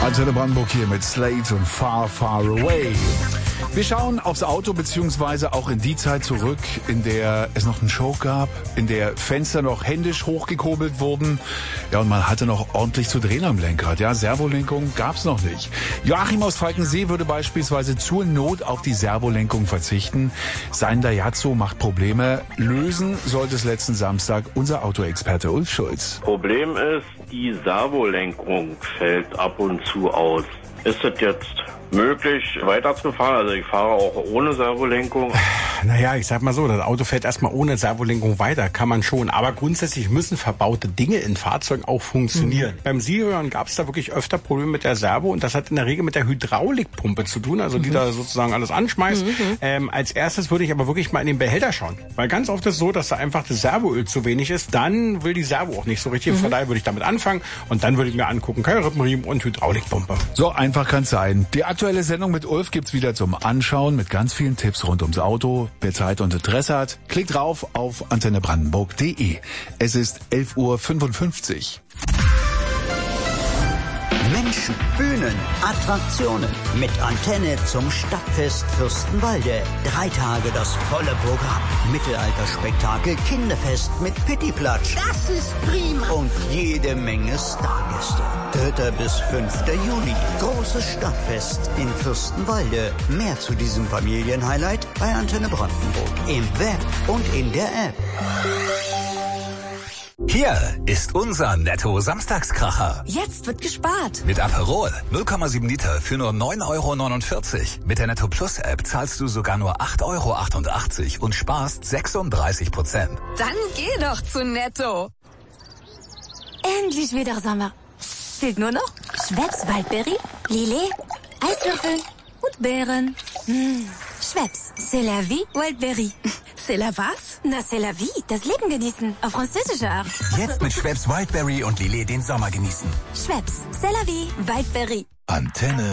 Antenne Brandenburg hier mit Slate und Far, Far Away. Wir schauen aufs Auto beziehungsweise auch in die Zeit zurück, in der es noch einen Choke gab, in der Fenster noch händisch hochgekurbelt wurden. Ja, und man hatte noch ordentlich zu drehen am Lenkrad. Ja, Servolenkung gab's noch nicht. Joachim aus Falkensee würde beispielsweise zur Not auf die Servolenkung verzichten. Sein Daihatsu macht Probleme. Lösen sollte es letzten Samstag unser Autoexperte Ulf Schulz. Problem ist, die Servolenkung fällt ab und zu aus. Ist es jetzt möglich, weiterzufahren? Also ich fahre auch ohne Servolenkung. Naja, ich sag mal so, das Auto fährt erstmal ohne Servolenkung weiter, kann man schon. Aber grundsätzlich müssen verbaute Dinge in Fahrzeugen auch funktionieren. Beim Sie-Hören gab es da wirklich öfter Probleme mit der Servo und das hat in der Regel mit der Hydraulikpumpe zu tun, also die da sozusagen alles anschmeißt. Als erstes würde ich aber wirklich mal in den Behälter schauen. Weil ganz oft ist es so, dass da einfach das Servoöl zu wenig ist. Dann will die Servo auch nicht so richtig. Von daher würde ich damit anfangen und dann würde ich mir angucken, Keilrippenriemen und Hydraulikpumpe. So einfach kann's sein. Die aktuelle Sendung mit Ulf gibt's wieder zum Anschauen mit ganz vielen Tipps rund ums Auto. Wer Zeit und Interesse hat, klickt drauf auf antennebrandenburg.de. Es ist 11:55 Uhr. Menschen, Bühnen, Attraktionen. Mit Antenne zum Stadtfest Fürstenwalde. 3 Tage das volle Programm. Mittelalterspektakel, Kinderfest mit Pittiplatsch. Das ist prima. Und jede Menge Stargäste. 3. bis 5. Juli. Großes Stadtfest in Fürstenwalde. Mehr zu diesem Familienhighlight bei Antenne Brandenburg. Im Web und in der App. Hier ist unser Netto-Samstagskracher. Jetzt wird gespart. Mit Aperol 0,7 Liter für nur 9,49 €. Mit der Netto Plus App zahlst du sogar nur 8,88 € und sparst 36%. Dann geh doch zu Netto. Endlich wieder Sommer. Fehlt nur noch Schweppes Waldberry, Lillet, Eiswürfel und Beeren. Schweppes, c'est la vie, Wildberry. C'est la was? Na, c'est la vie, das Leben genießen, auf französische Art. Jetzt mit Schweppes Wildberry und Lillet den Sommer genießen. Schweppes, c'est la vie, Wildberry. Antenne